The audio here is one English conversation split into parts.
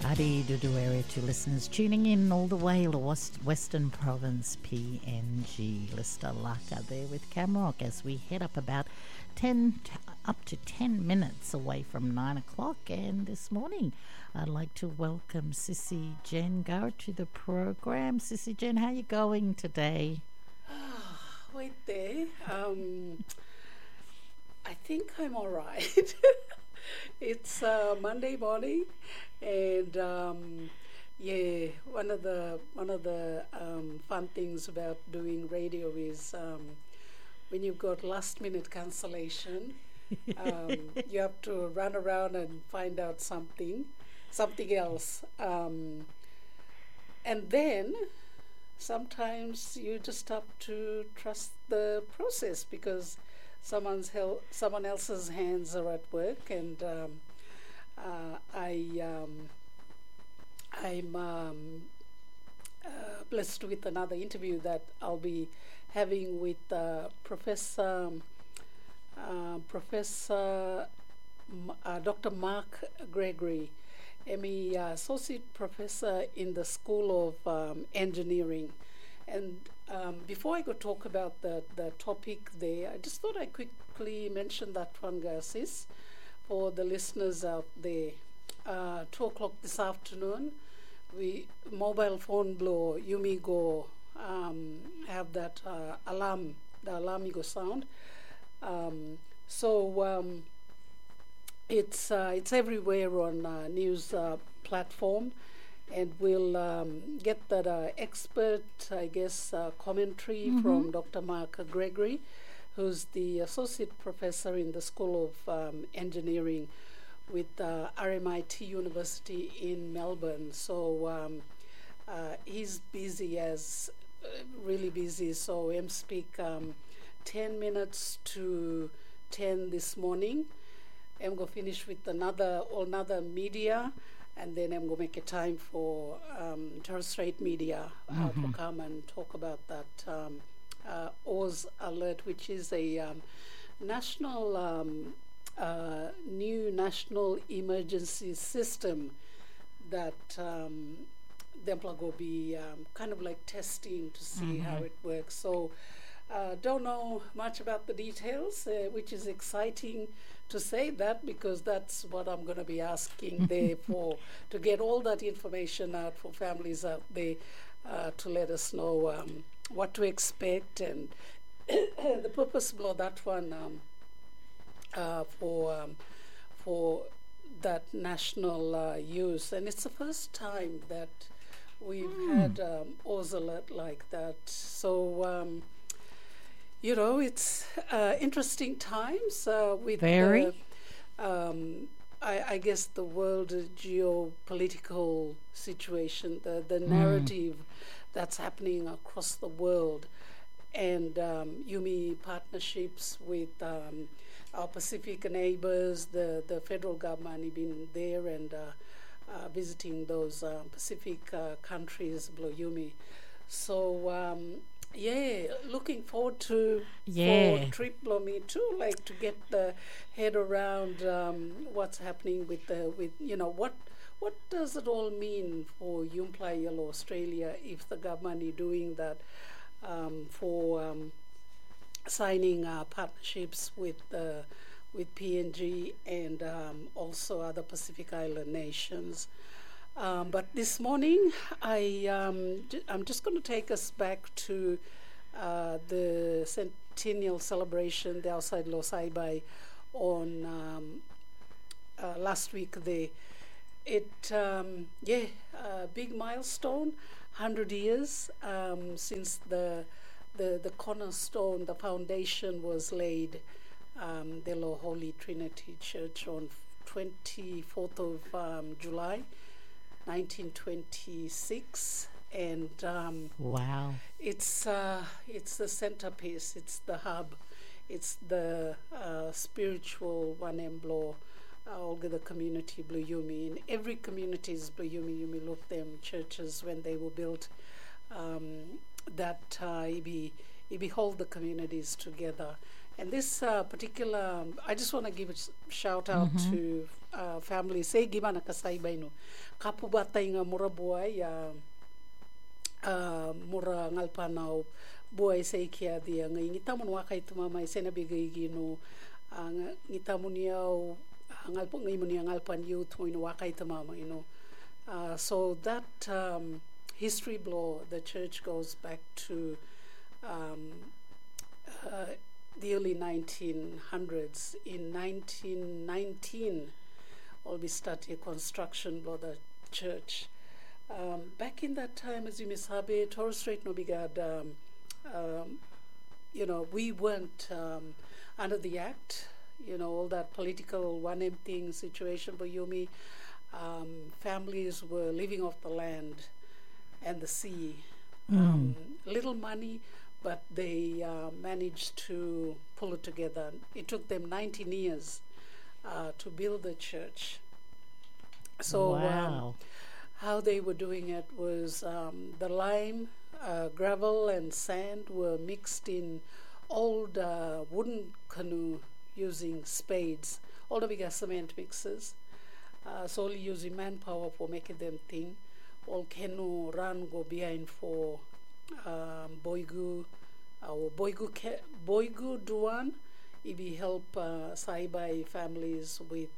Adi Dudu Area 2 listeners tuning in all the way to Western Province PNG. Lister Laka there with Camrock as we head up about 10 minutes away from 9 o'clock. And this morning I'd like to welcome Sissy Jen Garrett to the program. Sissy Jen, how are you going today? Wait there. I think I'm all right. It's Monday morning, and one of the fun things about doing radio is when you've got last minute cancellation, you have to run around and find out something else, and then sometimes you just have to trust the process because someone else's hands are at work, and I'm blessed with another interview that I'll be having with Professor Dr. Mark Gregory, ME Associate Professor in the School of Engineering. And before I go talk about the topic there, I just thought I'd quickly mention that one, Garcis, for the listeners out there. 2 o'clock this afternoon, we mobile phone blow, Yumi go, have that alarm, the alarm go sound. It's everywhere on news platform. And we'll get that expert, I guess, commentary from Dr. Mark Gregory, who's the Associate Professor in the School of Engineering with RMIT University in Melbourne. So he's busy, really busy. So I'm speak 10 minutes to 10 this morning. I'm going to finish with another media. And then I'm going to make a time for Torres Strait Media to come and talk about that Oz Alert, which is a new national emergency system that them will be kind of like testing to see how it works. So don't know much about the details, which is exciting to say that because that's what I'm going to be asking there for, to get all that information out for families out there to let us know what to expect and the purpose of that one for that national use. And it's the first time that we've had Oz Alert like that. So it's interesting times with very. I guess the world geopolitical situation, the narrative that's happening across the world, and UMI partnerships with our Pacific neighbors, the federal government been there and visiting those Pacific countries, below UMI. So looking forward to for trip below me too, like to get the head around what's happening with what does it all mean for Yumpla Yellow Australia if the government is doing that for signing partnerships with PNG and also other Pacific Island nations. But this morning, I'm just going to take us back to the centennial celebration, the outside Los Ibai, on last week there. Big milestone, 100 years since the cornerstone, the foundation was laid, the Holy Trinity Church on 24th of July. 1926, and wow, it's the centerpiece, it's the hub, it's the spiritual one emblo all the community Blue Yumi. In every community is Blue Yumi look them churches when they were built that it hold the communities together. And this particular, I just want to give a shout out to family. Say gimana kasai baino. Kapu bata inga mura buai mura ngalpanau buai say kia dia ngai ngitamun wakai tumamai sena bigai gino ngitamun yau ngalpo ngai munia ngalpan youth mo ino wakai tumama so that history blow the church goes back to the early 1900s. In 1919 I'll be starting construction blow the church. Back in that time, as you may sabe, Torres Strait no bigad, we weren't under the act, all that political one thing situation, but Yumi, families were living off the land and the sea. Little money, but they managed to pull it together. It took them 19 years to build the church. So wow. How they were doing it was the lime, gravel, and sand were mixed in old wooden canoe using spades, all the bigger cement mixers. So only using manpower for making them thing. All canoe run go behind for boigu, or boigu duan. It be help Saibai families with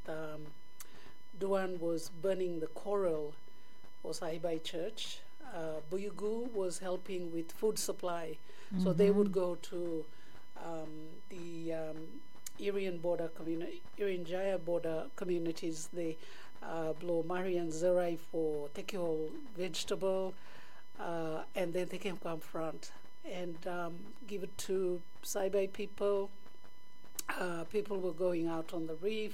duan was burning the coral for Saibai church. Boigu was helping with food supply. So they would go to the Irian border community, Irian Jaya border communities. They blow Marian Zerai for tekihol vegetable, and then they can come front and give it to Saibai people. People were going out on the reef.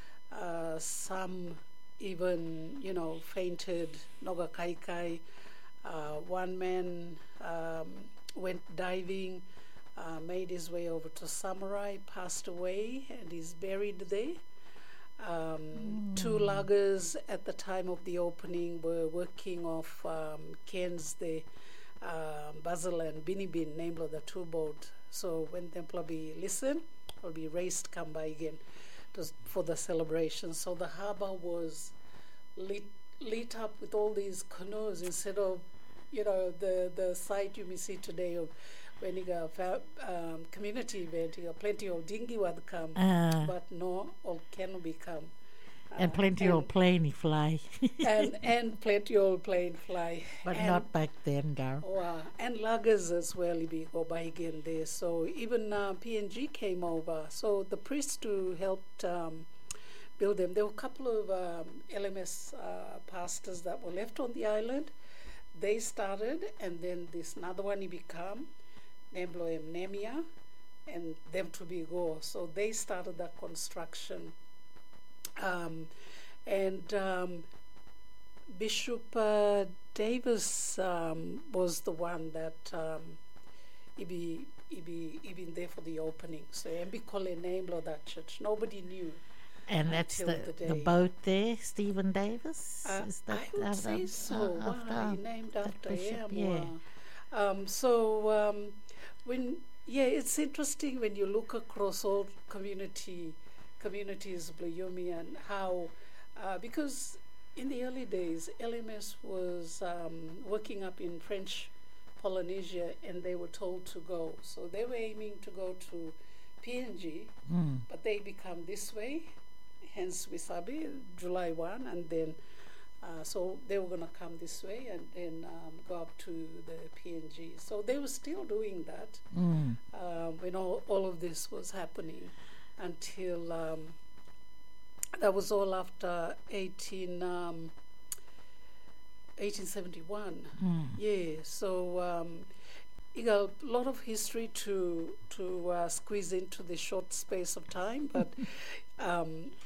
Some even, fainted, noga kai kai. One man went diving, made his way over to Samurai, passed away, and is buried there. Two loggers at the time of the opening were working off Cairns, the Basil and Binibin, named of the two boat. So when Templar be listen, will be raised come by again for the celebration. So the harbor was lit up with all these canoes instead of, the sight you may see today of when you got community event, you got plenty of dinghy would come, but no, all canoe become. And plenty of plane fly. and plenty of plane fly. But not back then, Gar. Wow. And luggers as well, be go by again there. So even PNG came over. So the priest who helped build them, there were a couple of LMS pastors that were left on the island. They started, and then this another one he became, Nemblo Nemia, and them to be go. So they started that construction. Bishop Davis was the one that he been there for the opening. So Mbi Kole Nemblo that church. Nobody knew. And that's the boat there, Stephen Davis? Is that I would say so. Wow, named after him. Yeah. It's interesting when you look across all communities of Blyomi and how, because in the early days, LMS was working up in French Polynesia and they were told to go. So they were aiming to go to PNG, but they become this way. Hence Wisabi, July 1, and then so they were going to come this way and then go up to the PNG. So they were still doing that when all of this was happening until that was all after 1871. Yeah, so you got a lot of history to squeeze into the short space of time, but I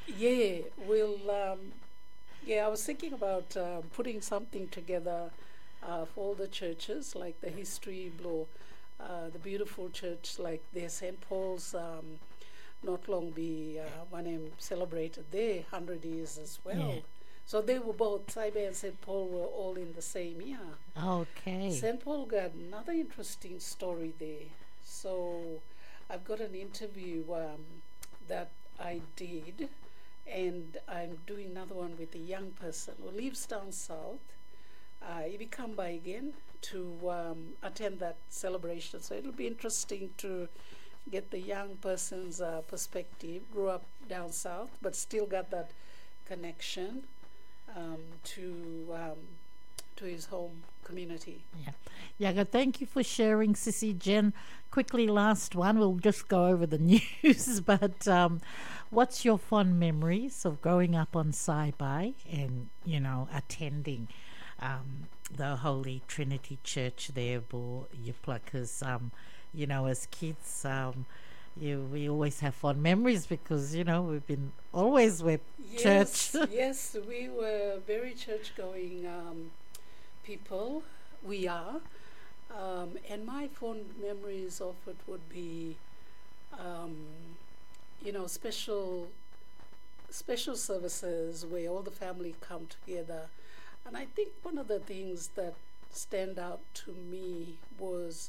was thinking about putting something together for all the churches, like the history blow, the beautiful church like the St. Paul's. Not long be one celebrated their 100 years as well. Yeah. So they were both, Saibai and St. Paul were all in the same year. Okay. St. Paul got another interesting story there. So I've got an interview that I did, and I'm doing another one with a young person who lives down south. He come by again to attend that celebration. So it'll be interesting to get the young person's perspective. Grew up down south, but still got that connection to his home community. Yeah, thank you for sharing, Sissy Jen. Quickly, last one. We'll just go over the news. But what's your fond memories of growing up on Saibai and, attending the Holy Trinity Church there, Bo Yipla? Because, as kids, we always have fond memories because, we've been always with church. Yes, we were very church-going people. We are. And my fond memories of it would be, special services where all the family come together. And I think one of the things that stand out to me was